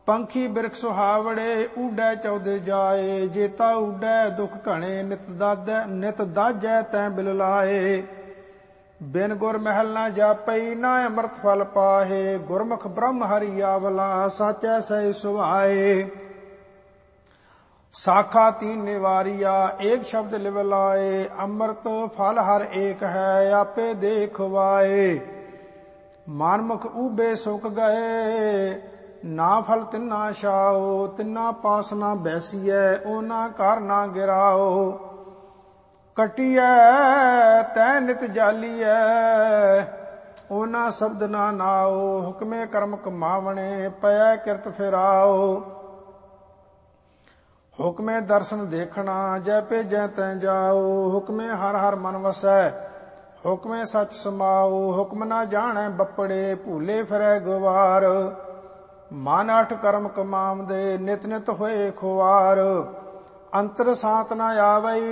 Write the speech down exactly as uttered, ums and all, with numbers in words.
ਪੰਖੀ ਬਿਰਖ ਸੁਹਾਵੜੇ ਊਡੈ ਚੌਦੇ ਜਾਏ। ਜੇਤਾ ਊਡੈ ਦੁਖ ਘਣੇ ਨਿਤ ਦਾਜੈ ਨਿਤ ਦਾਜੈ ਤੈ ਬਿਲ ਲਾਏ। ਬਿਨ ਗੁਰ ਮਹਿਲ ਨਾ ਜਾਪਈ ਨਾ ਅੰਮ੍ਰਿਤ ਫਲ ਪਾਹੇ। ਗੁਰਮੁਖ ਬ੍ਰਹਮ ਹਰਿ ਆਵਲਾ ਸਾਚੈ ਸਹਿ ਸੁਭਾਏ। ਸਾਖਾ ਤੀਨ ਨਿਵਾਰੀਆ ਏਕ ਸ਼ਬਦ ਲਿਵ ਲਾਏ। ਅੰਮ੍ਰਿਤ ਫਲ ਹਰ ਏਕ ਹੈ ਆਪੇ ਦੇਖਵਾਏ। ਮਾਨਮੁਖ ਊਬੇ ਸੁਕ ਗਏ ਨਾ ਫਲ ਤਿੰਨਾ ਛਾਓ। ਤਿੰਨਾ ਪਾਸ ਨਾ ਬੈਸੀਐ ਉਹਨਾਂ ਘਰ ਨਾ ਗਿਰਾਓ। ਕਟੀਐ ਤੈ ਨਿਤ ਜਾਲੀਐ ਉਹਨਾਂ ਸ਼ਬਦ ਨਾ ਨਾਓ। ਹੁਕਮੇ ਕਰਮ ਕਮਾਵਣੇ ਪਇਐ ਕਿਰਤ ਫਿਰਾਓ। ਹੁਕਮੇ ਦਰਸ਼ਨ ਦੇਖਣਾ ਜੈ ਭੇਜੈ ਤੈ ਜਾਓ। ਹੁਕਮੇ ਹਰ ਹਰ ਮਨ ਵਸੈ ਹੁਕਮੇ ਸਚ ਸਮਾਓ। ਹੁਕਮ ਨਾ ਜਾਣੈ ਬੱਪੜੇ ਭੂਲੇ ਫਿਰੈ ਗਵਾਰ। ਮਨ ਅਠ ਕਰਮ ਕਮਾਵਦੇ ਨਿਤ ਨਿਤ ਹੋਏ ਖੁਆਰ। ਅੰਤਰ ਸਾਤ ਨਾ ਆਵਈ